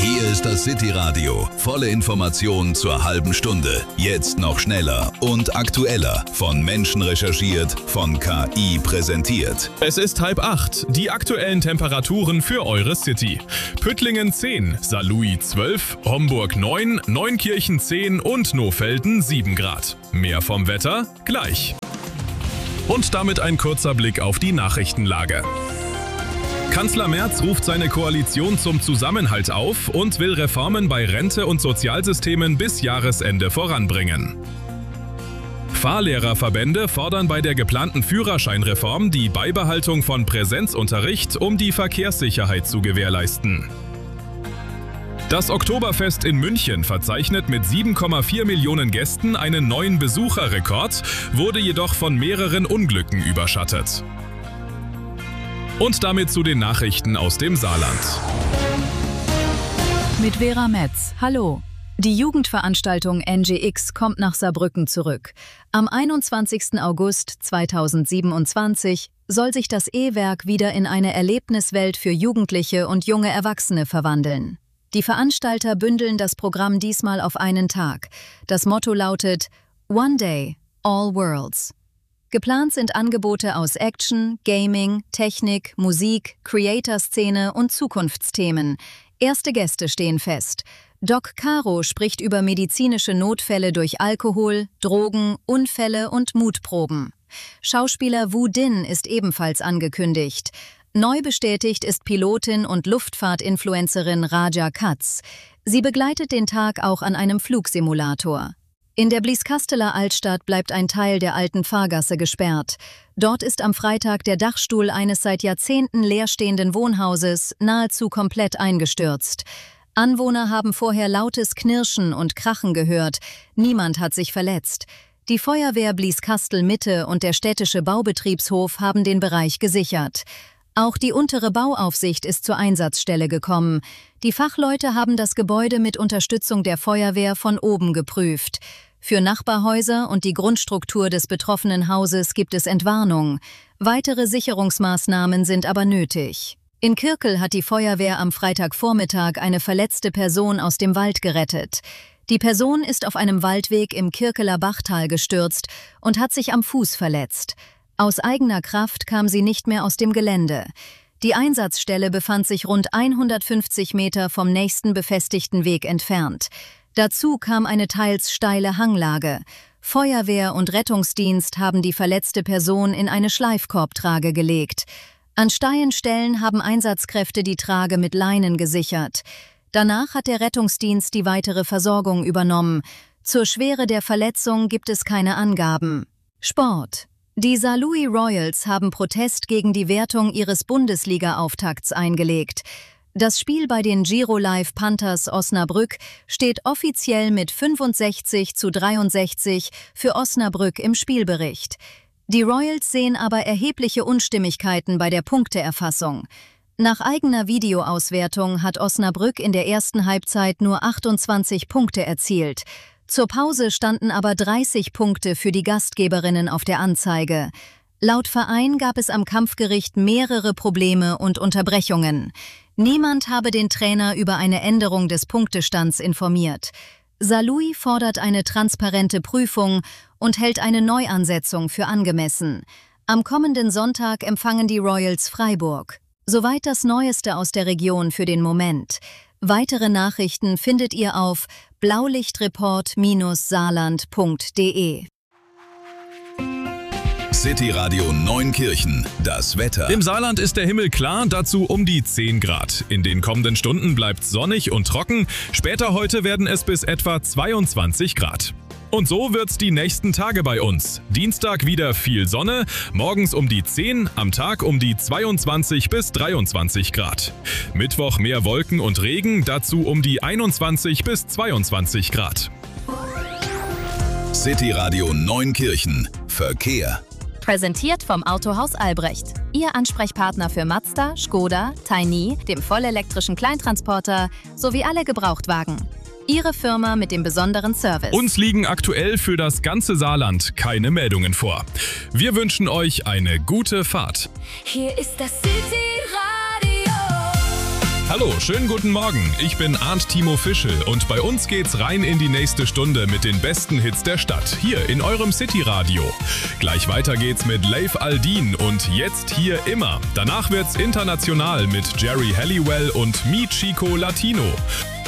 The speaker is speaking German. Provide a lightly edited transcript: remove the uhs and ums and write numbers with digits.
Hier ist das City-Radio. Volle Informationen zur halben Stunde. Jetzt noch schneller und aktueller. Von Menschen recherchiert, von KI präsentiert. Es ist 7:30. Die aktuellen Temperaturen für eure City. Püttlingen 10, Saarlouis 12, Homburg 9, Neunkirchen 10 und Nohfelden 7 Grad. Mehr vom Wetter gleich. Und damit ein kurzer Blick auf die Nachrichtenlage. Kanzler Merz ruft seine Koalition zum Zusammenhalt auf und will Reformen bei Rente und Sozialsystemen bis Jahresende voranbringen. Fahrlehrerverbände fordern bei der geplanten Führerscheinreform die Beibehaltung von Präsenzunterricht, um die Verkehrssicherheit zu gewährleisten. Das Oktoberfest in München verzeichnet mit 7,4 Millionen Gästen einen neuen Besucherrekord, wurde jedoch von mehreren Unglücken überschattet. Und damit zu den Nachrichten aus dem Saarland. Mit Vera Metz. Hallo. Die Jugendveranstaltung NGX kommt nach Saarbrücken zurück. Am 21. August 2027 soll sich das E-Werk wieder in eine Erlebniswelt für Jugendliche und junge Erwachsene verwandeln. Die Veranstalter bündeln das Programm diesmal auf einen Tag. Das Motto lautet One Day, All Worlds. Geplant sind Angebote aus Action, Gaming, Technik, Musik, Creator-Szene und Zukunftsthemen. Erste Gäste stehen fest. Doc Caro spricht über medizinische Notfälle durch Alkohol, Drogen, Unfälle und Mutproben. Schauspieler Wu Din ist ebenfalls angekündigt. Neu bestätigt ist Pilotin und Luftfahrt-Influencerin Raja Katz. Sie begleitet den Tag auch an einem Flugsimulator. In der Blieskasteler Altstadt bleibt ein Teil der alten Fahrgasse gesperrt. Dort ist am Freitag der Dachstuhl eines seit Jahrzehnten leerstehenden Wohnhauses nahezu komplett eingestürzt. Anwohner haben vorher lautes Knirschen und Krachen gehört. Niemand hat sich verletzt. Die Feuerwehr Blieskastel Mitte und der städtische Baubetriebshof haben den Bereich gesichert. Auch die untere Bauaufsicht ist zur Einsatzstelle gekommen. Die Fachleute haben das Gebäude mit Unterstützung der Feuerwehr von oben geprüft. Für Nachbarhäuser und die Grundstruktur des betroffenen Hauses gibt es Entwarnung. Weitere Sicherungsmaßnahmen sind aber nötig. In Kirkel hat die Feuerwehr am Freitagvormittag eine verletzte Person aus dem Wald gerettet. Die Person ist auf einem Waldweg im Kirkeler Bachtal gestürzt und hat sich am Fuß verletzt. Aus eigener Kraft kam sie nicht mehr aus dem Gelände. Die Einsatzstelle befand sich rund 150 Meter vom nächsten befestigten Weg entfernt. Dazu kam eine teils steile Hanglage. Feuerwehr und Rettungsdienst haben die verletzte Person in eine Schleifkorbtrage gelegt. An steilen Stellen haben Einsatzkräfte die Trage mit Leinen gesichert. Danach hat der Rettungsdienst die weitere Versorgung übernommen. Zur Schwere der Verletzung gibt es keine Angaben. Sport. Die Saarlouis Royals haben Protest gegen die Wertung ihres Bundesliga-Auftakts eingelegt. Das Spiel bei den Giro Live Panthers Osnabrück steht offiziell mit 65:63 für Osnabrück im Spielbericht. Die Royals sehen aber erhebliche Unstimmigkeiten bei der Punkteerfassung. Nach eigener Videoauswertung hat Osnabrück in der ersten Halbzeit nur 28 Punkte erzielt. Zur Pause standen aber 30 Punkte für die Gastgeberinnen auf der Anzeige. Laut Verein gab es am Kampfgericht mehrere Probleme und Unterbrechungen. Niemand habe den Trainer über eine Änderung des Punktestands informiert. Saarlouis fordert eine transparente Prüfung und hält eine Neuansetzung für angemessen. Am kommenden Sonntag empfangen die Royals Freiburg. Soweit das Neueste aus der Region für den Moment. Weitere Nachrichten findet ihr auf blaulichtreport-saarland.de. City Radio Neunkirchen. Das Wetter. Im Saarland ist der Himmel klar, dazu um die 10 Grad. In den kommenden Stunden bleibt sonnig und trocken. Später heute werden es bis etwa 22 Grad. Und so wird's die nächsten Tage bei uns. Dienstag wieder viel Sonne, morgens um die 10, am Tag um die 22 bis 23 Grad. Mittwoch mehr Wolken und Regen, dazu um die 21 bis 22 Grad. City Radio Neunkirchen. Verkehr. Präsentiert vom Autohaus Albrecht. Ihr Ansprechpartner für Mazda, Škoda, Tiny, dem vollelektrischen Kleintransporter sowie alle Gebrauchtwagen. Ihre Firma mit dem besonderen Service. Uns liegen aktuell für das ganze Saarland keine Meldungen vor. Wir wünschen euch eine gute Fahrt. Hier ist das City Radio. Hallo, schönen guten Morgen. Ich bin Arndt Timo Fischel und bei uns geht's rein in die nächste Stunde mit den besten Hits der Stadt, hier in eurem City-Radio. Gleich weiter geht's mit Leif Aldin und Jetzt hier immer. Danach wird's international mit Jerry Halliwell und Mi Chico Latino.